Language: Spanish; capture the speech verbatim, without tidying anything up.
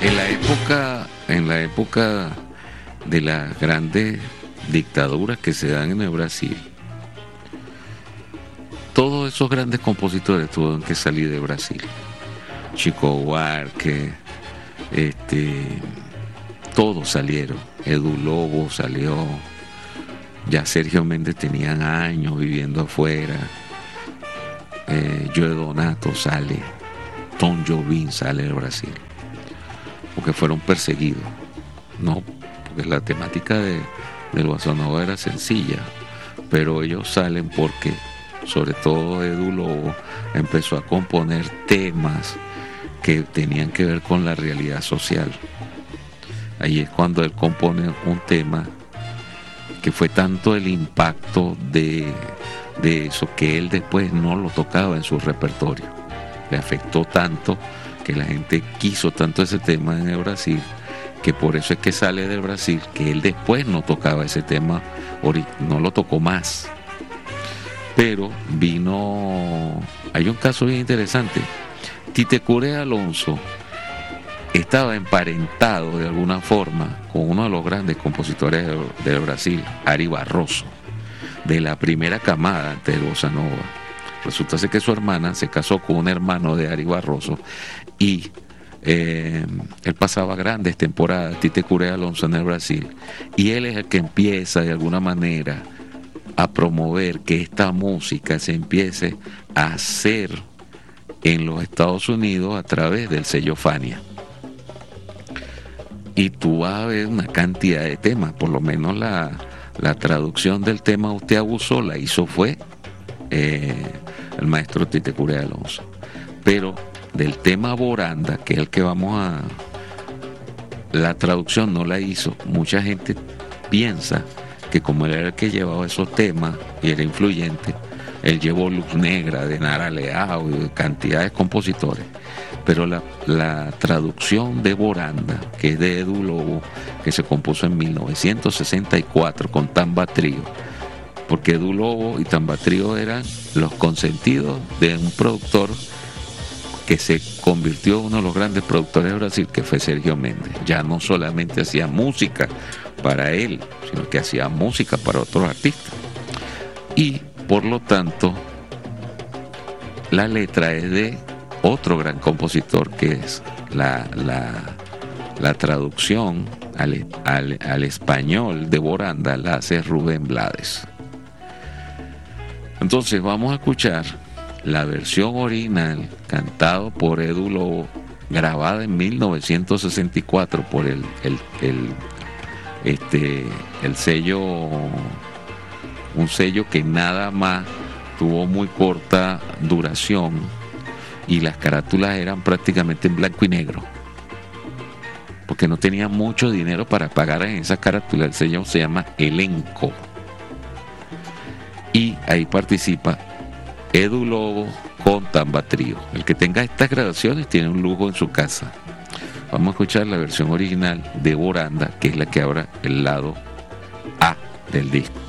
En la época, en la época de las grandes dictaduras que se dan en el Brasil, todos esos grandes compositores tuvieron que salir de Brasil. Chico Buarque, este, todos salieron. Edu Lobo salió, ya Sergio Méndez tenían años viviendo afuera, eh, Joe Donato sale, Tom Jobim sale de Brasil, porque fueron perseguidos, no, porque la temática de, del Bossa Nova era sencilla, pero ellos salen porque, sobre todo Edu Lobo, empezó a componer temas que tenían que ver con la realidad social. Ahí es cuando él compone un tema que fue tanto el impacto de, de eso, que él después no lo tocaba en su repertorio. Le afectó tanto que la gente quiso tanto ese tema en el Brasil, que por eso es que sale del Brasil, que él después no tocaba ese tema, no lo tocó más. Pero vino, hay un caso bien interesante. Tite Curé Alonso estaba emparentado de alguna forma con uno de los grandes compositores del Brasil, Ari Barroso, de la primera camada del Bossa Nova. Resulta ser que su hermana se casó con un hermano de Ari Barroso y eh, él pasaba grandes temporadas, Tite Curé Alonso, en el Brasil, y él es el que empieza de alguna manera a promover que esta música se empiece a hacer en los Estados Unidos a través del sello Fania. Y tú vas a ver una cantidad de temas, por lo menos la, la traducción del tema Usted abusó la hizo fue eh, el maestro Tite Curé Alonso. Pero del tema Boranda, que es el que vamos a... la traducción no la hizo. Mucha gente piensa que como él era el que llevaba esos temas y era influyente, él llevó Luz Negra de Nara Leao y de cantidad de compositores. Pero la, la traducción de Boranda, que es de Edu Lobo, que se compuso en mil novecientos sesenta y cuatro con Tamba Trio, porque Edu Lobo y Tamba Trio eran los consentidos de un productor que se convirtió en uno de los grandes productores de Brasil, que fue Sergio Méndez. Ya no solamente hacía música para él, sino que hacía música para otros artistas. Y por lo tanto, la letra es de otro gran compositor, que es la, la, la traducción al, al, al español de Boranda, la hace Rubén Blades. Entonces vamos a escuchar la versión original, cantado por Edu Lobo, grabada en mil novecientos sesenta y cuatro por el, el, el, este, el sello, un sello que nada más tuvo muy corta duración, y las carátulas eran prácticamente en blanco y negro, porque no tenía mucho dinero para pagar en esas carátulas. El sello se llama Elenco, y ahí participa Edu Lobo con Tamba Trio. El que tenga estas grabaciones tiene un lujo en su casa. Vamos a escuchar la versión original de Boranda, que es la que abre el lado A del disco.